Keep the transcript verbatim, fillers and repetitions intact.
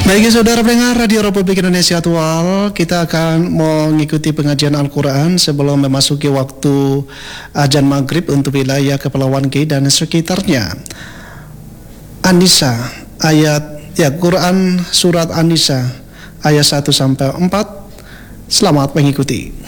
Baik saudara pendengar Radio Republik Indonesia Tual, kita akan mengikuti pengajian Al-Quran sebelum memasuki waktu azan maghrib untuk wilayah Kepulauan G dan sekitarnya. An-Nisa ayat ya Quran surat An-Nisa ayat satu sampai empat. Selamat mengikuti.